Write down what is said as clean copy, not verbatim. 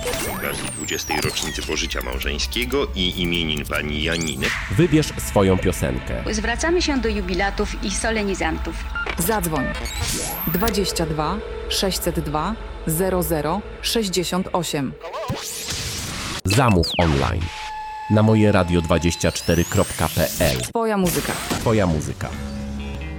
Z okazji 20. rocznicy pożycia małżeńskiego i imienin pani Janiny Wybierz swoją piosenkę. Zwracamy się do jubilatów i solenizantów. Zadzwoń 22 602 00 68. Zamów online na mojeradio24.pl. Twoja muzyka. Twoja muzyka.